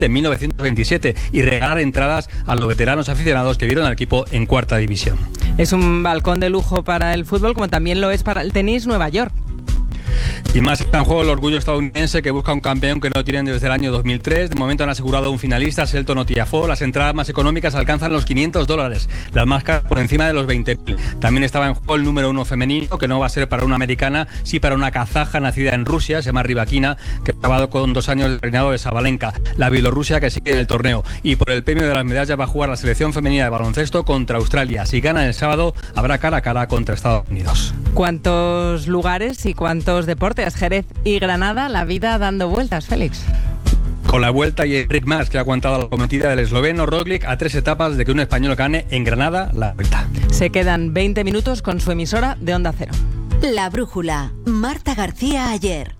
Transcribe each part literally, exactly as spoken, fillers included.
de mil novecientos veintisiete y regalar entradas a los veteranos aficionados que vieron al equipo en cuarta división. Es un balcón de lujo para el fútbol, como también lo es para el tenis Nueva York. Y más está en juego el orgullo estadounidense, que busca un campeón que no tienen desde el año dos mil tres. De momento han asegurado un finalista, Shelton o Tiafoe. Las entradas más económicas alcanzan los quinientos dólares, las más caras por encima de los veinte mil. También estaba en juego el número uno femenino, que no va a ser para una americana, sí para una kazaja nacida en Rusia, se llama Rybakina, que ha acabado con dos años de reinado de Sabalenka, la bielorrusia que sigue en el torneo. Y por el premio de las medallas va a jugar la selección femenina de baloncesto contra Australia. Si gana el sábado, habrá cara a cara contra Estados Unidos. ¿Cuántos lugares y cuántos deportes? Jerez y Granada, la vida dando vueltas, Félix. Con la vuelta y el ritmo más que ha aguantado la cometida del esloveno Roglic a tres etapas de que un español gane en Granada la vuelta. Se quedan veinte minutos con su emisora de Onda Cero. La Brújula, Marta García Ayer.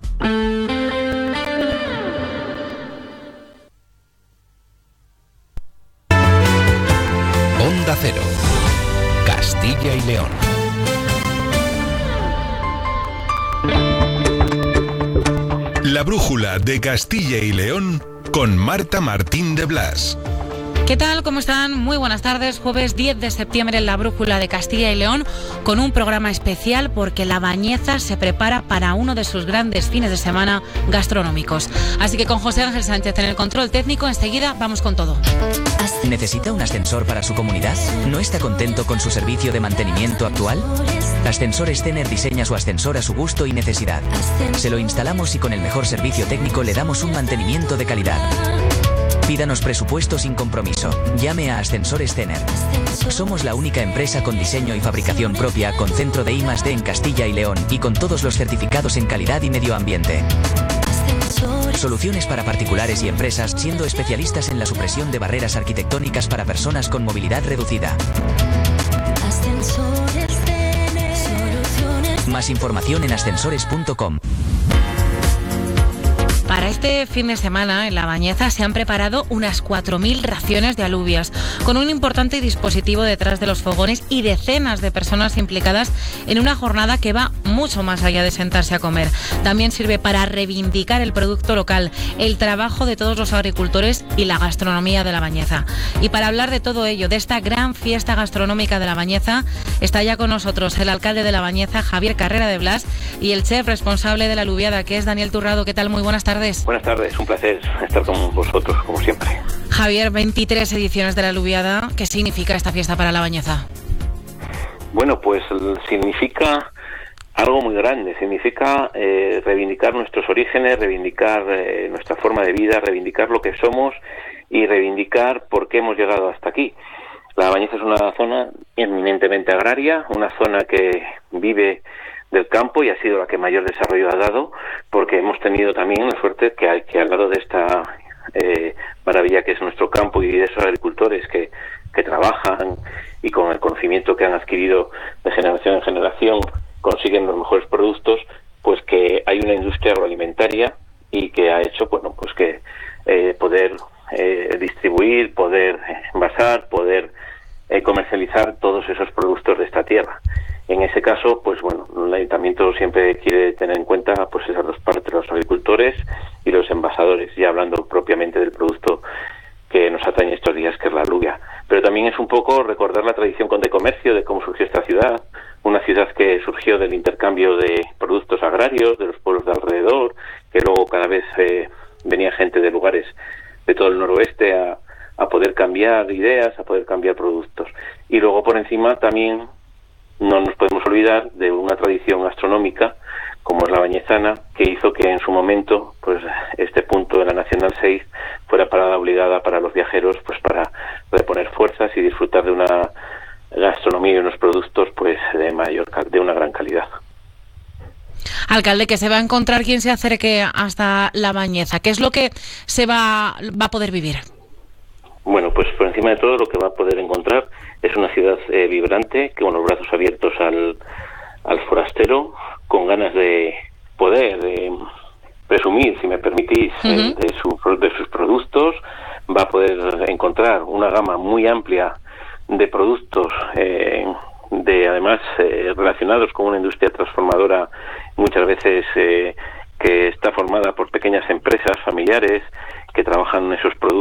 Onda Cero, Castilla y León. La Brújula de Castilla y León con Marta Martín de Blas. ¿Qué tal? ¿Cómo están? Muy buenas tardes. Jueves diez de septiembre en La Brújula de Castilla y León con un programa especial porque La Bañeza se prepara para uno de sus grandes fines de semana gastronómicos. Así que con José Ángel Sánchez en el control técnico, enseguida vamos con todo. ¿Necesita un ascensor para su comunidad? ¿No está contento con su servicio de mantenimiento actual? Ascensores Tener diseña su ascensor a su gusto y necesidad. Se lo instalamos y con el mejor servicio técnico le damos un mantenimiento de calidad. Pídanos presupuesto sin compromiso. Llame a Ascensores Tener. Somos la única empresa con diseño y fabricación propia, con centro de I más D en Castilla y León y con todos los certificados en calidad y medio ambiente. Soluciones para particulares y empresas, siendo especialistas en la supresión de barreras arquitectónicas para personas con movilidad reducida. Más información en ascensores punto com. Para este fin de semana en La Bañeza se han preparado unas cuatro mil raciones de alubias, con un importante dispositivo detrás de los fogones y decenas de personas implicadas en una jornada que va mucho más allá de sentarse a comer. También sirve para reivindicar el producto local, el trabajo de todos los agricultores y la gastronomía de La Bañeza. Y para hablar de todo ello, de esta gran fiesta gastronómica de La Bañeza, está ya con nosotros el alcalde de La Bañeza, Javier Carrera de Blas, y el chef responsable de la alubiada, que es Daniel Turrado. ¿Qué tal? Muy buenas tardes. Buenas tardes, un placer estar con vosotros, como siempre. Javier, veintitrés ediciones de la alubiada. ¿Qué significa esta fiesta para La Bañeza? Bueno, pues significa algo muy grande. Significa eh, reivindicar nuestros orígenes, reivindicar eh, nuestra forma de vida, reivindicar lo que somos y reivindicar por qué hemos llegado hasta aquí. La Bañeza es una zona eminentemente agraria, una zona que vive del campo y ha sido la que mayor desarrollo ha dado, porque hemos tenido también la suerte que, hay, que al lado de esta eh, maravilla que es nuestro campo y de esos agricultores que, que trabajan y con el conocimiento que han adquirido de generación en generación consiguen los mejores productos, pues que hay una industria agroalimentaria y que ha hecho, bueno, pues que eh, poder eh, distribuir, poder envasar, poder eh, comercializar todos esos productos de esta tierra. En ese caso, pues bueno, el ayuntamiento siempre quiere tener en cuenta pues esas dos partes, los agricultores y los envasadores, ya hablando propiamente del producto que nos atañe estos días, que es la alubia. Pero también es un poco recordar la tradición de comercio, de cómo surgió esta ciudad, una ciudad que surgió del intercambio de productos agrarios, de los pueblos de alrededor, que luego cada vez eh, venía gente de lugares de todo el noroeste a, a poder cambiar ideas, a poder cambiar productos. Y luego por encima también no nos podemos olvidar de una tradición gastronómica como es la bañezana, que hizo que en su momento pues este punto de la Nacional seis fuera parada obligada para los viajeros, pues para reponer fuerzas y disfrutar de una gastronomía y unos productos pues de mayor de una gran calidad. Alcalde, ¿qué se va a encontrar quien se acerque hasta La Bañeza? ¿Qué es lo que se va, va a poder vivir? Bueno, pues por encima de todo lo que va a poder encontrar es una ciudad eh, vibrante, que con los brazos abiertos al, al forastero, con ganas de poder de presumir, si me permitís, uh-huh. eh, de, su, de sus productos. Va a poder encontrar una gama muy amplia de productos, eh, de además eh, relacionados con una industria transformadora, muchas veces eh, que está formada por pequeñas empresas familiares que trabajan en esos productos